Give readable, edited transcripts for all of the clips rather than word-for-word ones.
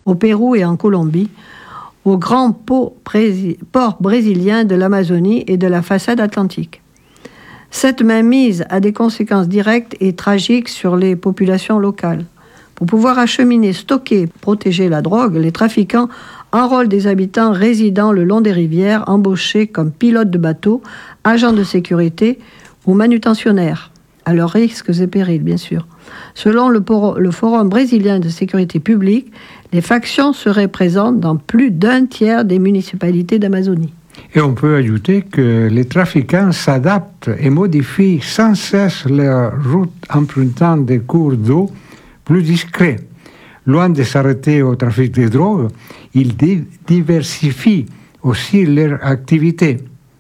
au Pérou et en Colombie, aux grands ports brésiliens de l'Amazonie et de la façade atlantique. Cette mainmise a des conséquences directes et tragiques sur les populations locales. Pour pouvoir acheminer, stocker, protéger la drogue, les trafiquants enrôlent des habitants résidant le long des rivières, embauchés comme pilotes de bateaux, agents de sécurité ou manutentionnaires, à leurs risques et périls, bien sûr. Selon le Forum brésilien de sécurité publique, les factions seraient présentes dans plus d'un tiers des municipalités d'Amazonie. Et on peut ajouter que les trafiquants s'adaptent et modifient sans cesse leur route empruntant des cours d'eau plus discrets. Loin de s'arrêter au trafic de drogue, ils diversifient aussi leur activité.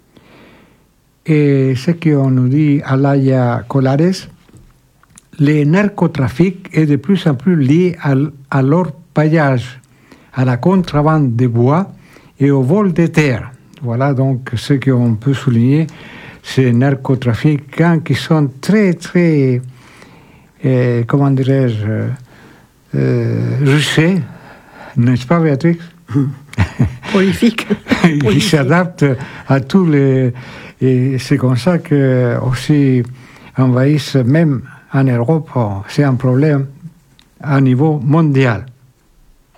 Et ce qu'on nous dit Alaya Colares, le narcotrafic est de plus en plus lié à l'orpaillage, à la contrebande de bois et au vol de terre. Voilà donc ce qu'on peut souligner, ces narcotrafiquants qui sont très, très, comment dirais-je, russés, n'est-ce pas Béatrix? Prolifique. Ils s'adaptent à tous les... Et c'est comme ça que aussi envahissent, même en Europe, c'est un problème à niveau mondial.